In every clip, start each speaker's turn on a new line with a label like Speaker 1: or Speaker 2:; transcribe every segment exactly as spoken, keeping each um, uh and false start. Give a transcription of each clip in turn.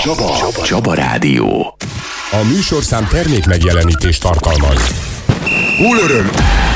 Speaker 1: Csaba. Csaba. Csaba Rádió.
Speaker 2: A műsorszám termék megjelenítést tartalmaz.
Speaker 3: Gólöröm!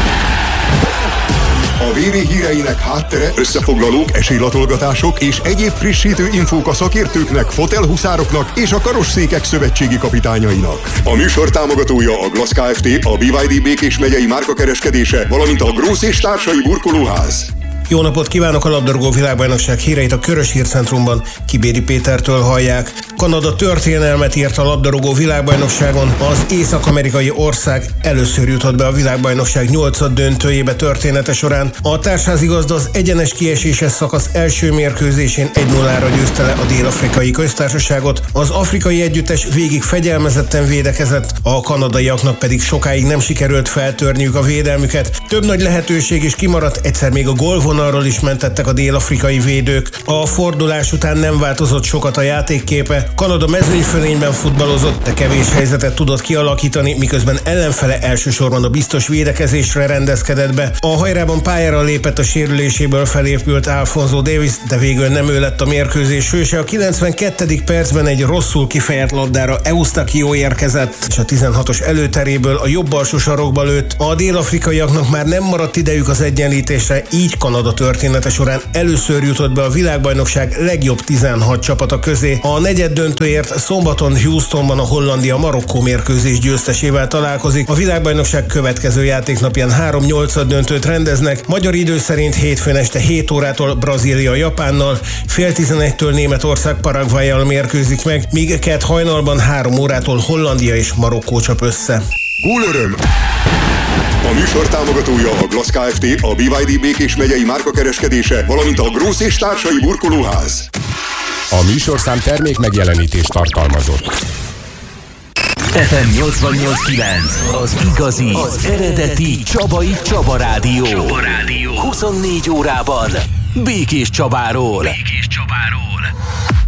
Speaker 3: A vé vé híreinek háttere, összefoglalók, esélylatolgatások és egyéb frissítő infók a szakértőknek, fotelhuszároknak és a karosszékek szövetségi kapitányainak. A műsor támogatója a Glass Kft., a bé vé dé Békés megyei márkakereskedése, valamint a Grósz és társai burkolóház.
Speaker 4: Jó napot kívánok! A labdarúgó világbajnokság híreit a Körös Hírcentrumban Kibéri Pétertől hallják. Kanada történelmet írt a labdarúgó világbajnokságon. Az észak-amerikai ország először jutott be a világbajnokság nyolcad döntőjébe története során. A társházigazda az egyenes kieséses szakasz első mérkőzésén egy nullára győzte le a dél-afrikai köztársaságot. Az afrikai együttes végig fegyelmezetten védekezett, a kanadaiaknak pedig sokáig nem sikerült feltörniük a védelmüket. Több nagy lehetőség is kimaradt, egyszer még a gólvonalról is mentettek a dél-afrikai védők. A fordulás után nem változott sokat a játékképe. Kanada mezőnyfölényben futballozott, de kevés helyzetet tudott kialakítani, miközben ellenfele elsősorban a biztos védekezésre rendezkedett be. A hajrában pályára lépett a sérüléséből felépült Alphonso Davies, de végül nem ő lett a mérkőzés hőse. A kilencvenkettedik percben egy rosszul kifejelt labdára Eustáquio érkezett, és a tizenhatos előteréből a jobb alsó sarokba lőtt. A dél-afrikaiaknak már nem maradt idejük az egyenlítésre, így Kanada története során először jutott be a világbajnokság legjobb tizenhat csapata közé. A negyed döntőért szombaton Houstonban a Hollandia-Marokkó mérkőzés győztesével találkozik. A világbajnokság következő játéknapján három nyolcad döntőt rendeznek. Magyar idő szerint hétfőn este hét órától Brazília Japánnal, fél tizenegytől Németország Paraguayjal mérkőzik meg, míg kedd hajnalban három órától Hollandia és Marokkó csap össze.
Speaker 3: Gólöröm! A műsor támogatója a Glass Kft., a bé vé dé Békés megyei márkakereskedése, valamint a Grósz és társai burkolóház.
Speaker 2: A műsorszám termék megjelenítést tartalmazott.
Speaker 1: ef em nyolcvannyolc kilenc, az igazi, az eredeti Csabai Csaba Rádió. Csaba Rádió. huszonnégy órában Békés Csabáról. Békés Csabáról.